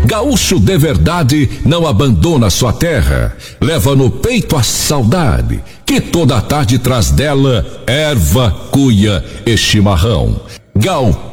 Gaúcho de verdade não abandona sua terra, leva no peito a saudade, que toda tarde traz dela erva, cuia e chimarrão.